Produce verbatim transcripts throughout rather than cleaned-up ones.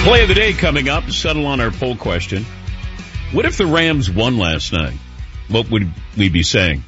Play of the day coming up. Settle on our poll question. What if the Rams won last night? What would we be saying?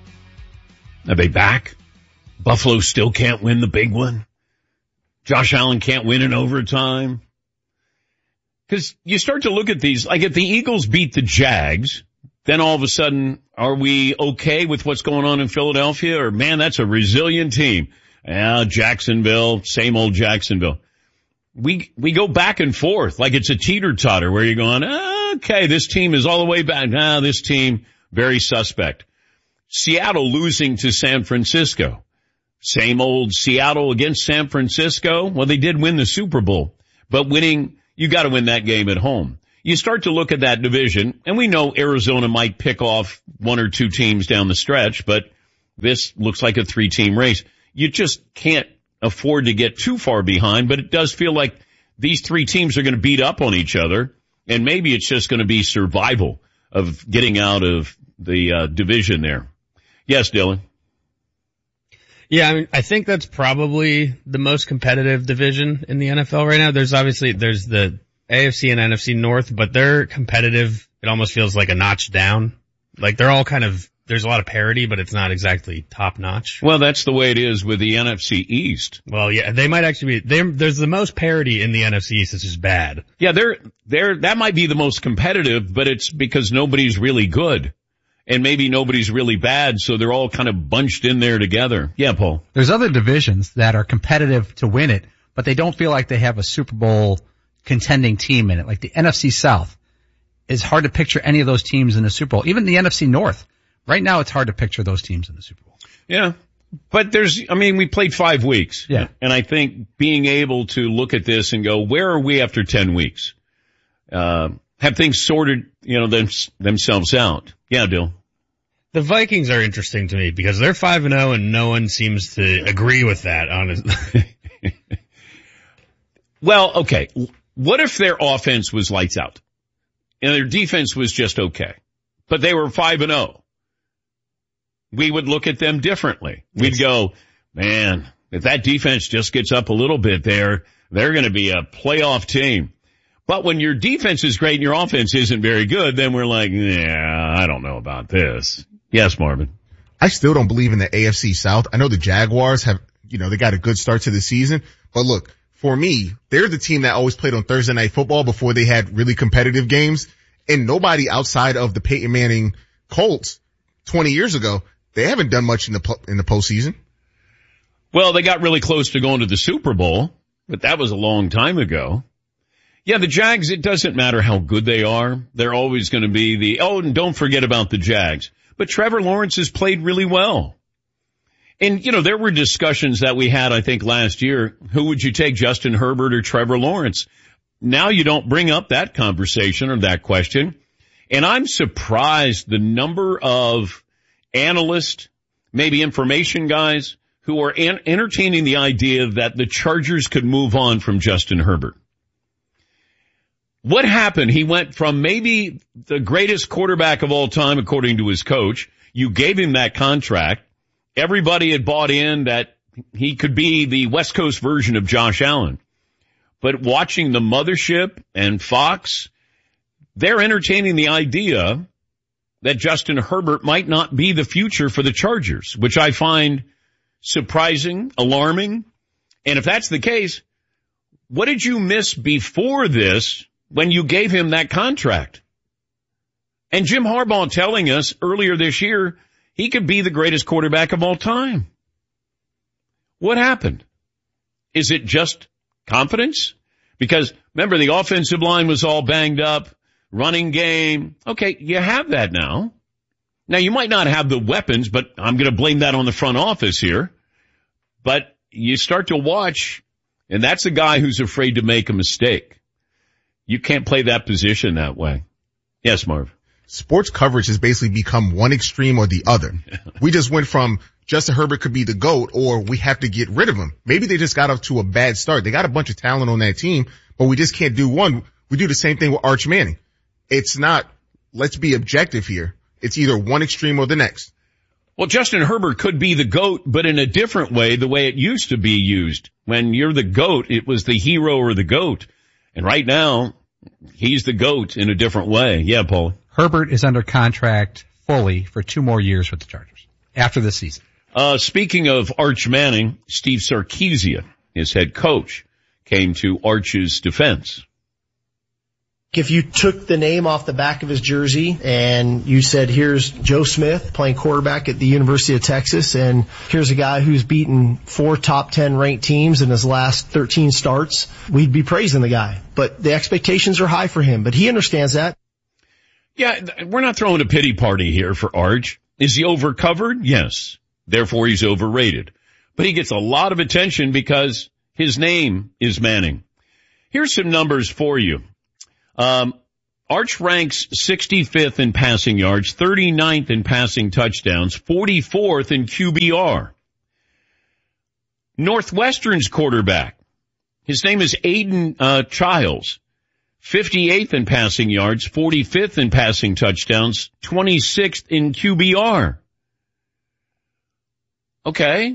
Are they back? Buffalo still can't win the big one? Josh Allen can't win in overtime? Because you start to look at these, like if the Eagles beat the Jags, then all of a sudden, are we okay with what's going on in Philadelphia? Or, man, that's a resilient team. Yeah, Jacksonville, same old Jacksonville. We, we go back and forth like it's a teeter-totter where you're going, okay, this team is all the way back. Nah, this team, very suspect. Seattle losing to San Francisco. Same old Seattle against San Francisco. Well, they did win the Super Bowl, but winning, you got to win that game at home. You start to look at that division, and we know Arizona might pick off one or two teams down the stretch, but this looks like a three-team race. You just can't afford to get too far behind, but it does feel like these three teams are going to beat up on each other, and maybe it's just going to be survival of getting out of the uh, division there. Yes, Dylan. Yeah, I mean, I think that's probably the most competitive division in the N F L right now. There's obviously, there's the A F C and N F C North, but they're competitive. It almost feels like a notch down. Like they're all kind of, there's a lot of parity, but it's not exactly top notch. Well, that's the way it is with the N F C East. Well, yeah, they might actually be, they're, there's the most parity in the N F C East. It's just bad. Yeah, they're, they're, that might be the most competitive, but it's because nobody's really good. And maybe nobody's really bad, so they're all kind of bunched in there together. Yeah, Paul. There's other divisions that are competitive to win it, but they don't feel like they have a Super Bowl contending team in it. Like the N F C South is hard to picture any of those teams in the Super Bowl. Even the N F C North. Right now it's hard to picture those teams in the Super Bowl. Yeah. But there's, I mean, we played five weeks. Yeah. And I think being able to look at this and go, where are we after ten weeks? Uh, have things sorted, you know, them, themselves out. Yeah, Dill. The Vikings are interesting to me because they're five and oh and no one seems to agree with that, honestly. Well, okay. What if their offense was lights out and their defense was just okay, but they were five and oh? We would look at them differently. We'd go, man, if that defense just gets up a little bit there, they're going to be a playoff team. But when your defense is great and your offense isn't very good, then we're like, yeah, I don't know about this. Yes, Marvin. I still don't believe in the A F C South. I know the Jaguars have, you know, they got a good start to the season. But look, for me, they're the team that always played on Thursday Night Football before they had really competitive games. And nobody outside of the Peyton Manning Colts twenty years ago, they haven't done much in the in the postseason. Well, they got really close to going to the Super Bowl, but that was a long time ago. Yeah, the Jags, it doesn't matter how good they are. They're always going to be the, oh, and don't forget about the Jags. But Trevor Lawrence has played really well. And, you know, there were discussions that we had, I think, last year. Who would you take, Justin Herbert or Trevor Lawrence? Now you don't bring up that conversation or that question. And I'm surprised the number of analysts, maybe information guys, who are an- entertaining the idea that the Chargers could move on from Justin Herbert. What happened? He went from maybe the greatest quarterback of all time, according to his coach. You gave him that contract. Everybody had bought in that he could be the West Coast version of Josh Allen. But watching the mothership and Fox, they're entertaining the idea that Justin Herbert might not be the future for the Chargers, which I find surprising, alarming. And if that's the case, what did you miss before this when you gave him that contract? And Jim Harbaugh telling us earlier this year he could be the greatest quarterback of all time. What happened? Is it just confidence? Because remember, the offensive line was all banged up, running game. Okay, you have that now. Now, you might not have the weapons, but I'm going to blame that on the front office here. But you start to watch, and that's a guy who's afraid to make a mistake. You can't play that position that way. Yes, Marv. Sports coverage has basically become one extreme or the other. We just went from Justin Herbert could be the GOAT or we have to get rid of him. Maybe they just got off to a bad start. They got a bunch of talent on that team, but we just can't do one. We do the same thing with Arch Manning. It's not, let's be objective here. It's either one extreme or the next. Well, Justin Herbert could be the GOAT, but in a different way, the way it used to be used. When you're the GOAT, it was the hero or the GOAT. And right now, he's the GOAT in a different way. Yeah, Paul. Herbert is under contract fully for two more years with the Chargers after this season. Uh, speaking of Arch Manning, Steve Sarkisian, his head coach, came to Arch's defense. If you took the name off the back of his jersey and you said, here's Joe Smith playing quarterback at the University of Texas, and here's a guy who's beaten four top ten ranked teams in his last thirteen starts, we'd be praising the guy. But the expectations are high for him, but he understands that. Yeah, we're not throwing a pity party here for Arch. Is he overcovered? Yes. Therefore, he's overrated. But he gets a lot of attention because his name is Manning. Here's some numbers for you. Um, Arch ranks sixty-fifth in passing yards, thirty-ninth in passing touchdowns, forty-fourth in Q B R. Northwestern's quarterback, his name is Aiden uh, Childs, fifty-eighth in passing yards, forty-fifth in passing touchdowns, twenty-sixth in Q B R. Okay.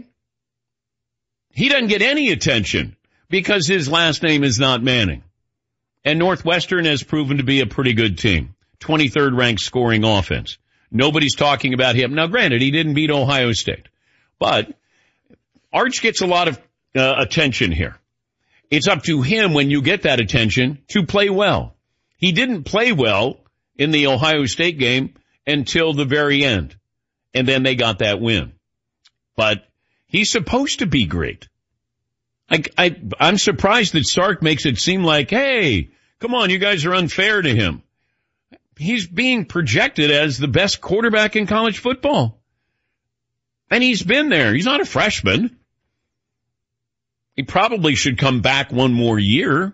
He doesn't get any attention because his last name is not Manning. And Northwestern has proven to be a pretty good team. twenty-third ranked scoring offense. Nobody's talking about him. Now, granted, he didn't beat Ohio State. But Arch gets a lot of uh, attention here. It's up to him when you get that attention to play well. He didn't play well in the Ohio State game until the very end. And then they got that win. But he's supposed to be great. I, I, I'm surprised that Sark makes it seem like, hey, come on, you guys are unfair to him. He's being projected as the best quarterback in college football. And he's been there. He's not a freshman. He probably should come back one more year.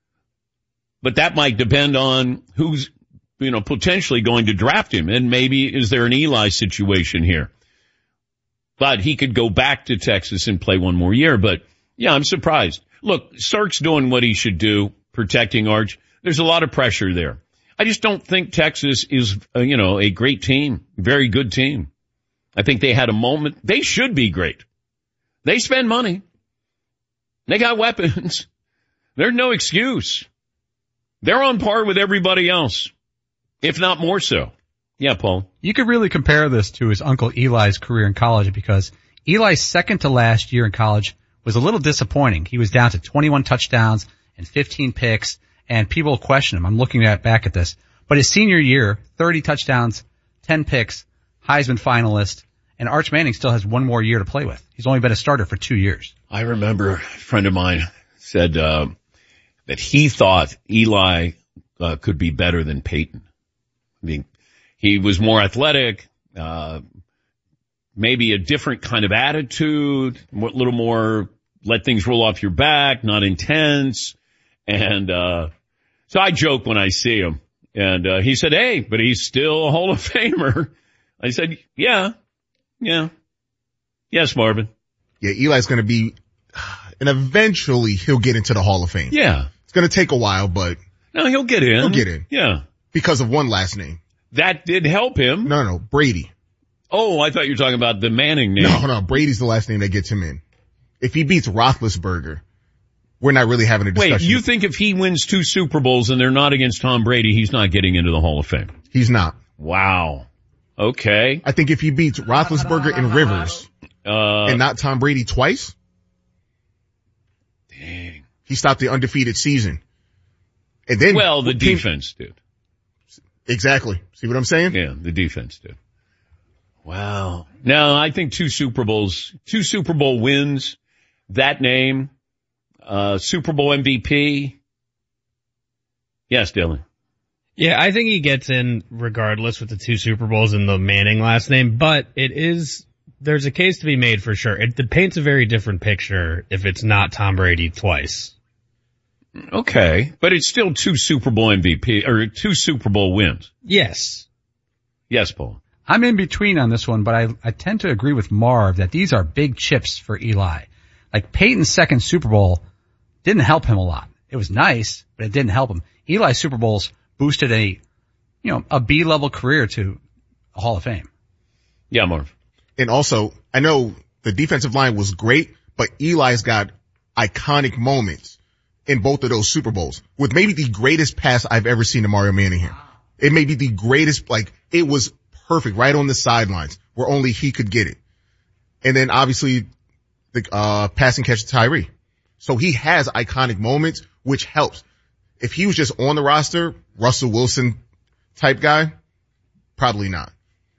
But that might depend on who's, you know, potentially going to draft him. And maybe is there an Eli situation here? But he could go back to Texas and play one more year. But yeah, I'm surprised. Look, Sark's doing what he should do, protecting Arch. There's a lot of pressure there. I just don't think Texas is, uh, you know, a great team, very good team. I think they had a moment. They should be great. They spend money. They got weapons. There's no excuse. They're on par with everybody else, if not more so. Yeah, Paul. You could really compare this to his uncle Eli's career in college because Eli's second to last year in college was a little disappointing. He was down to twenty-one touchdowns and fifteen picks, and people question him. I'm looking at back at this. But his senior year, thirty touchdowns, ten picks, Heisman finalist, and Arch Manning still has one more year to play with. He's only been a starter for two years. I remember a friend of mine said uh, that he thought Eli uh, could be better than Peyton. I mean, he was more athletic, uh, maybe a different kind of attitude, a little more let things roll off your back, not intense. And, uh, so I joke when I see him. And, uh, he said, hey, but he's still a Hall of Famer. I said, yeah, yeah. Yes, Marvin. Yeah, Eli's going to be, and eventually he'll get into the Hall of Fame. Yeah. It's going to take a while, but. No, he'll get in. He'll get in. Yeah. Because of one last name. That did help him. No, no, Brady. Oh, I thought you were talking about the Manning name. No, no, Brady's the last name that gets him in. If he beats Roethlisberger, we're not really having a discussion. Wait, you think if he wins two Super Bowls and they're not against Tom Brady, he's not getting into the Hall of Fame? He's not. Wow. Okay. I think if he beats Roethlisberger and Rivers, uh, and not Tom Brady twice, dang, he stopped the undefeated season. And then, well, the defense did. Exactly. See what I'm saying? Yeah, the defense did. Wow. No, I think two Super Bowls, two Super Bowl wins, that name, uh, Super Bowl M V P. Yes, Dylan. Yeah, I think he gets in regardless with the two Super Bowls and the Manning last name, but it is, there's a case to be made for sure. It, it paints a very different picture if it's not Tom Brady twice. Okay, but it's still two Super Bowl M V P, or two Super Bowl wins. Yes. Yes, Paul. I'm in between on this one, but I, I tend to agree with Marv that these are big chips for Eli. Like Peyton's second Super Bowl didn't help him a lot. It was nice, but it didn't help him. Eli's Super Bowls boosted a, you know, a B-level career to a Hall of Fame. Yeah, Marv. And also, I know the defensive line was great, but Eli's got iconic moments in both of those Super Bowls with maybe the greatest pass I've ever seen to Mario Manningham. It may be the greatest, like, it was perfect right on the sidelines where only he could get it. And then obviously the, uh, passing catch to Tyree. So he has iconic moments, which helps. If he was just on the roster, Russell Wilson type guy, probably not.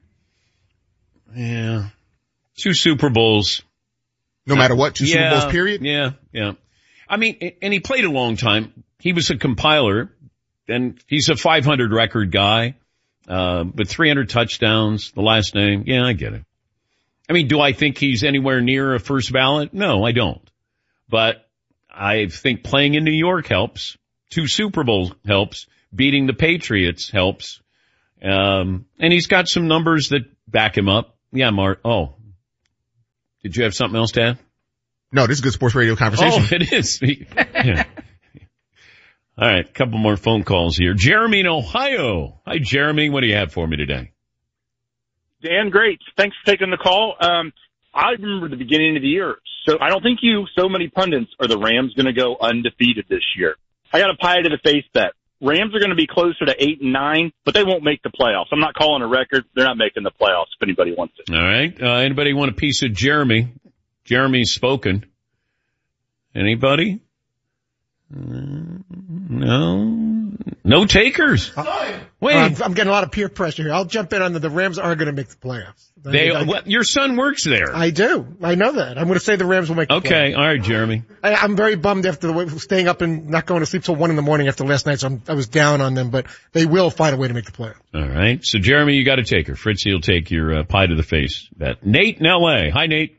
Yeah. Two Super Bowls. No matter what, two yeah, Super Bowls, period? Yeah, yeah. I mean, and he played a long time. He was a compiler, and he's a five hundred record guy, uh, but three hundred touchdowns, the last name. Yeah, I get it. I mean, do I think he's anywhere near a first ballot? No, I don't. But I think playing in New York helps. Two Super Bowls helps. Beating the Patriots helps. Um, and he's got some numbers that back him up. Yeah, Mark. Oh, did you have something else to add? No, this is a good sports radio conversation. Oh, it is. Yeah. All right, a couple more phone calls here. Jeremy in Ohio. Hi, Jeremy. What do you have for me today? Dan, great. Thanks for taking the call. Um, I remember the beginning of the year. So I don't think you, so many pundits, are the Rams going to go undefeated this year. I got a pie to the face bet. Rams are going to be closer to eight and nine, but they won't make the playoffs. I'm not calling a record. They're not making the playoffs if anybody wants it. All right. Uh, anybody want a piece of Jeremy? Jeremy's spoken. Anybody? Uh, no. No takers. Wait. Uh, I'm, I'm getting a lot of peer pressure here. I'll jump in on the, the Rams aren't going to make the playoffs. They, I, what, your son works there. I do. I know that. I'm going to say the Rams will make the okay. playoffs. All right, Jeremy. I, I'm very bummed after the way, staying up and not going to sleep till one in the morning after last night, so I'm, I was down on them, but they will find a way to make the playoffs. All right. So, Jeremy, you got to take her. Fritzy will take your uh, pie to the face bet. Nate in L A. Hi, Nate.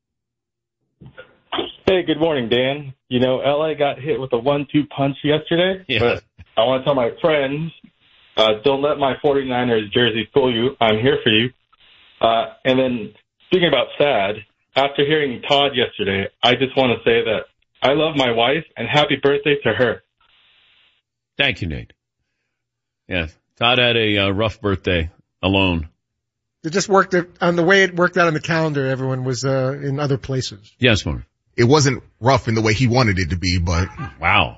Hey, good morning, Dan. You know, L A got hit with a one two punch yesterday, yeah. But I want to tell my friends, uh, don't let my 49ers jersey fool you. I'm here for you. Uh, and then speaking about sad, after hearing Todd yesterday, I just want to say that I love my wife and happy birthday to her. Thank you, Nate. Yeah, Todd had a uh, rough birthday alone. It just worked out, on the way it worked out on the calendar. Everyone was uh, in other places. Yes, Mark. It wasn't rough in the way he wanted it to be, but wow.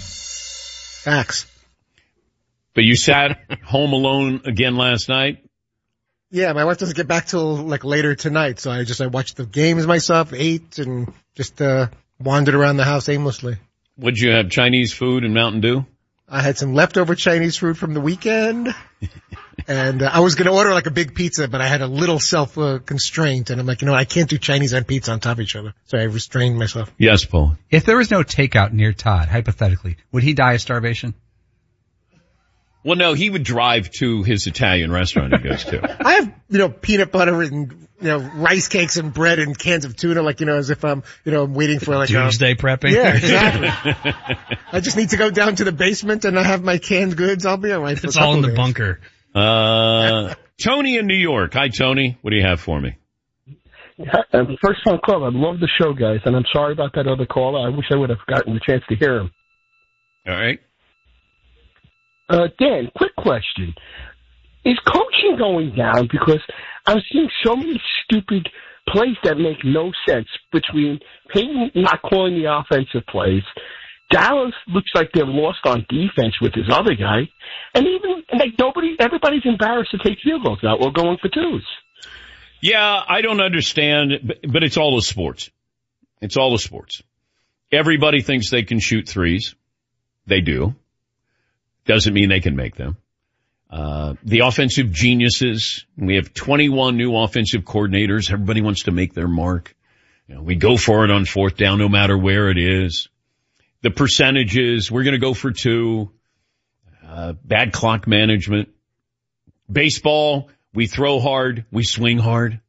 Facts. But you sat home alone again last night? Yeah, my wife doesn't get back till like later tonight, so I just I watched the games myself, ate, and just uh wandered around the house aimlessly. Would you have Chinese food and Mountain Dew? I had some leftover Chinese food from the weekend, and uh, I was going to order like a big pizza, but I had a little self uh, constraint, and I'm like, you know, I can't do Chinese and pizza on top of each other, so I restrained myself. Yes, Paul. If there was no takeout near Todd, hypothetically, would he die of starvation? Well, no, he would drive to his Italian restaurant he goes to. I have, you know, peanut butter and, you know, rice cakes and bread and cans of tuna, like, you know, as if I'm, you know, I'm waiting for like Doomsday a, prepping. Yeah, exactly. I just need to go down to the basement and I have my canned goods. I'll be all right. For It's a couple all in the days. bunker. Uh, Tony in New York. Hi, Tony. What do you have for me? Uh, first time call. I love the show, guys, and I'm sorry about that other caller. I wish I would have gotten the chance to hear him. All right. Uh, Dan, quick question. Is coaching going down? Because I'm seeing so many stupid plays that make no sense between Peyton not calling the offensive plays. Dallas looks like they're lost on defense with this other guy. And even, like, nobody, everybody's embarrassed to take field goals now. We're going for twos. Yeah, I don't understand, but, but it's all the sports. It's all the sports. Everybody thinks they can shoot threes. They do. Doesn't mean they can make them. Uh, the offensive geniuses, we have twenty-one new offensive coordinators. Everybody wants to make their mark. You know, we go for it on fourth down no matter where it is. The percentages, we're going to go for two. Uh, bad clock management. Baseball, we throw hard, we swing hard.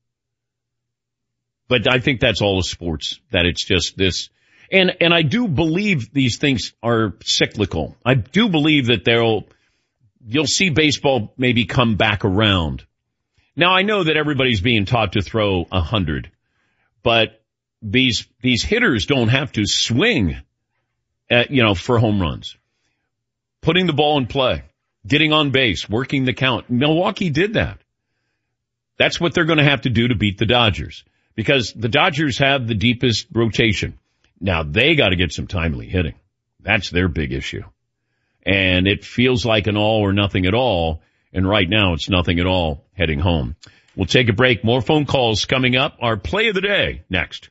But I think that's all the sports, that it's just this. And, and I do believe these things are cyclical. I do believe that they'll, you'll see baseball maybe come back around. Now I know that everybody's being taught to throw a hundred, but these, these hitters don't have to swing at, you know, for home runs. Putting the ball in play, getting on base, working the count. Milwaukee did that. That's what they're going to have to do to beat the Dodgers, because the Dodgers have the deepest rotation. Now they got to get some timely hitting. That's their big issue. And it feels like an all or nothing at all. And right now it's nothing at all heading home. We'll take a break. More phone calls coming up. Our play of the day next.